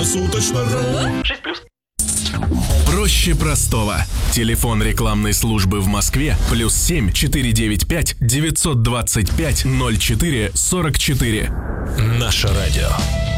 Круглосуточно. 6+. Проще простого. Телефон рекламной службы в Москве +7 495 925 04 44. Наше радио.